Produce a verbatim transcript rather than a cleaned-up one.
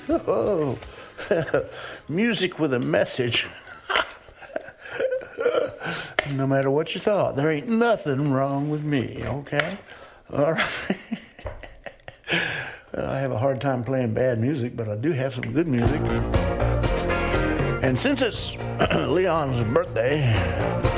Oh, music with a message. No matter what you thought, there ain't nothing wrong with me, okay? All right. I have a hard time playing bad music, but I do have some good music. And since it's Leon's birthday,